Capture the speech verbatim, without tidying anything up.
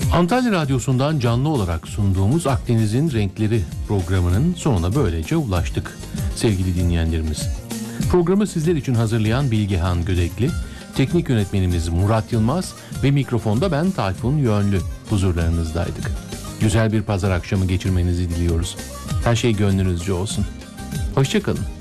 Antalya Radyosu'ndan canlı olarak sunduğumuz Akdeniz'in Renkleri programının sonuna böylece ulaştık sevgili dinleyenlerimiz. Programı sizler için hazırlayan Bilgehan Gödekli, teknik yönetmenimiz Murat Yılmaz ve mikrofonda ben Tayfun Yönlü huzurlarınızdaydık. Güzel bir pazar akşamı geçirmenizi diliyoruz. Her şey gönlünüzce olsun. Hoşça kalın.